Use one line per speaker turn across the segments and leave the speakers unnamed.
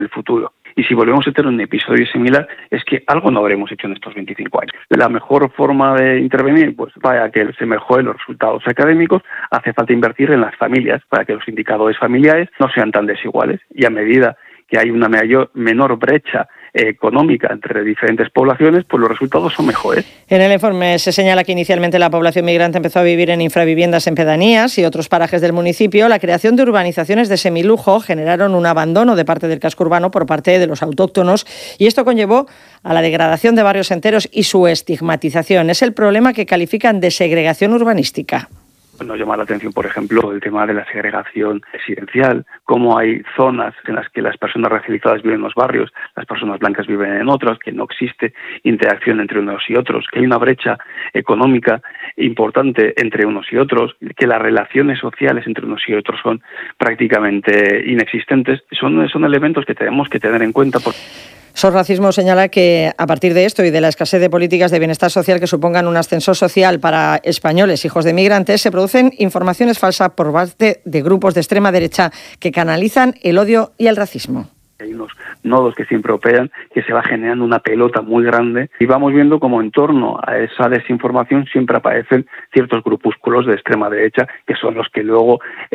el futuro. Y si volvemos a tener un episodio similar, es que algo no habremos hecho en estos 25 años. La mejor forma de intervenir, pues para que se mejoren los resultados académicos, hace falta invertir en las familias para que los indicadores familiares no sean tan desiguales. Y a medida que hay una menor brecha económica entre diferentes poblaciones, pues los resultados son mejores.
En el informe se señala que inicialmente la población migrante empezó a vivir en infraviviendas en pedanías y otros parajes del municipio. La creación de urbanizaciones de semilujo generaron un abandono de parte del casco urbano por parte de los autóctonos y esto conllevó a la degradación de barrios enteros y su estigmatización. Es el problema que califican de segregación urbanística.
Nos llama la atención, por ejemplo, el tema de la segregación residencial, cómo hay zonas en las que las personas racializadas viven en los barrios, las personas blancas viven en otras, que no existe interacción entre unos y otros, que hay una brecha económica importante entre unos y otros, que las relaciones sociales entre unos y otros son prácticamente inexistentes. Son elementos que tenemos que tener en cuenta.
SOS Racismo señala que a partir de esto y de la escasez de políticas de bienestar social que supongan un ascensor social para españoles hijos de migrantes, se producen informaciones falsas por parte de grupos de extrema derecha que canalizan el odio y el racismo.
Hay unos nodos que siempre operan, que se va generando una pelota muy grande y vamos viendo como en torno a esa desinformación siempre aparecen ciertos grupúsculos de extrema derecha que son los que luego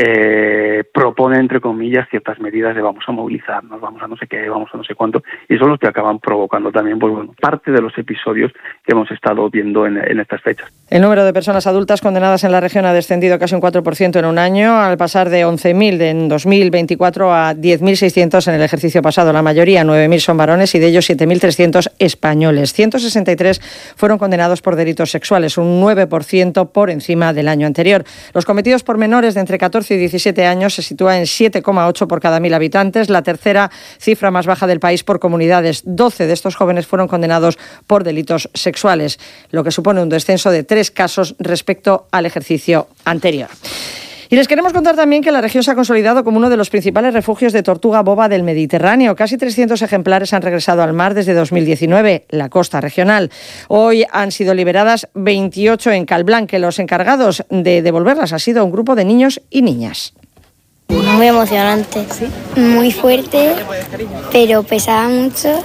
proponen, entre comillas, ciertas medidas de vamos a movilizarnos, vamos a no sé qué, vamos a no sé cuánto, y son los que acaban provocando también parte de los episodios que hemos estado viendo en estas fechas.
El número de personas adultas condenadas en la región ha descendido casi un 4% en un año, al pasar de 11.000 en 2024 a 10.600 en el ejercicio pasado. La mayoría, 9.000, son varones y de ellos 7.300 españoles. 163 fueron condenados por delitos sexuales, un 9% por encima del año anterior. Los cometidos por menores de entre 14 y 17 años se sitúa en 7,8 por cada 1.000 habitantes, la tercera cifra más baja del país por comunidades. 12 de estos jóvenes fueron condenados por delitos sexuales, lo que supone un descenso de 3 casos respecto al ejercicio anterior. Y les queremos contar también que la región se ha consolidado como uno de los principales refugios de tortuga boba del Mediterráneo. Casi 300 ejemplares han regresado al mar desde 2019, la costa regional. Hoy han sido liberadas 28 en Calblanque. Los encargados de devolverlas ha sido un grupo de niños y niñas.
Muy emocionante, ¿sí? Muy fuerte, pero pesaba mucho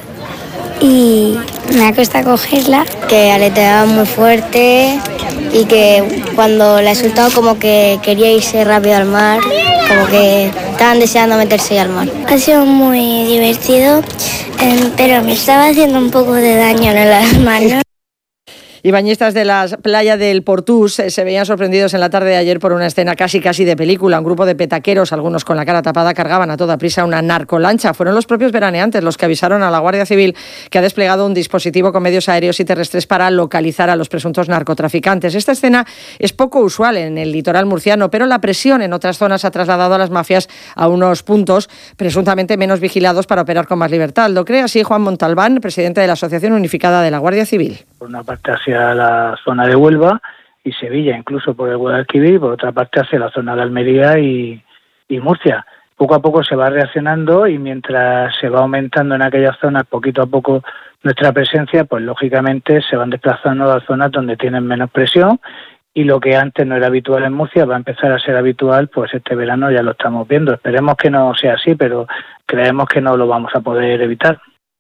y me ha costado cogerla. Que aleteaba muy fuerte y que cuando la he soltado como que quería irse rápido al mar, como que estaban deseando meterse al mar. Ha sido muy divertido, pero me estaba haciendo un poco de daño en las manos.
Y bañistas de la playa del Portús se veían sorprendidos en la tarde de ayer por una escena casi de película. Un grupo de petaqueros, algunos con la cara tapada, cargaban a toda prisa una narcolancha. Fueron los propios veraneantes los que avisaron a la Guardia Civil, que ha desplegado un dispositivo con medios aéreos y terrestres para localizar a los presuntos narcotraficantes. Esta escena es poco usual en el litoral murciano, pero la presión en otras zonas ha trasladado a las mafias a unos puntos presuntamente menos vigilados para operar con más libertad. Lo cree así Juan Montalbán, presidente de la Asociación Unificada de la Guardia Civil.
Por una parte hacia la zona de Huelva y Sevilla, incluso por el Guadalquivir, por otra parte hacia la zona de Almería y Murcia. Poco a poco se va reaccionando y mientras se va aumentando en aquellas zonas poquito a poco nuestra presencia, pues lógicamente se van desplazando a las zonas donde tienen menos presión y lo que antes no era habitual en Murcia va a empezar a ser habitual, pues este verano ya lo estamos viendo. Esperemos que no sea así, pero creemos que no lo vamos a poder evitar.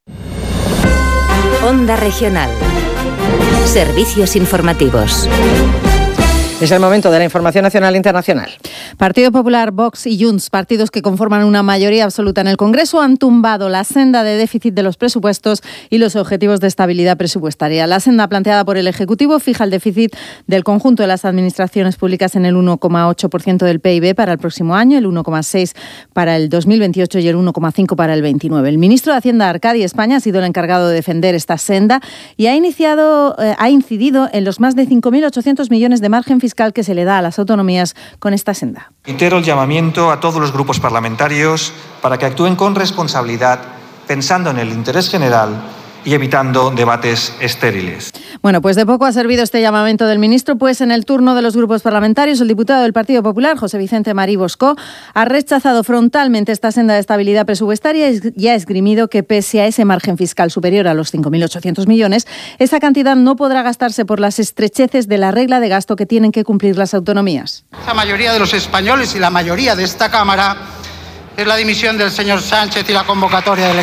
Onda Regional. Servicios informativos.
Es el momento de la información nacional e internacional.
Partido Popular, Vox y Junts, partidos que conforman una mayoría absoluta en el Congreso, han tumbado la senda de déficit de los presupuestos y los objetivos de estabilidad presupuestaria. La senda planteada por el Ejecutivo fija el déficit del conjunto de las administraciones públicas en el 1,8% del PIB para el próximo año, el 1,6% para el 2028 y el 1,5% para el 29. El ministro de Hacienda, Arcadi España, ha sido el encargado de defender esta senda y ha incidido en los más de 5.800 millones de margen fiscal que se le da a las autonomías con esta senda.
Reitero el llamamiento a todos los grupos parlamentarios para que actúen con responsabilidad, pensando en el interés general y evitando debates estériles.
Bueno, pues de poco ha servido este llamamiento del ministro, pues en el turno de los grupos parlamentarios, el diputado del Partido Popular, José Vicente Marí Boscó, ha rechazado frontalmente esta senda de estabilidad presupuestaria y ha esgrimido que pese a ese margen fiscal superior a los 5.800 millones, esa cantidad no podrá gastarse por las estrecheces de la regla de gasto que tienen que cumplir las autonomías.
La mayoría de los españoles y la mayoría de esta Cámara Es la dimisión del señor Sánchez y la convocatoria de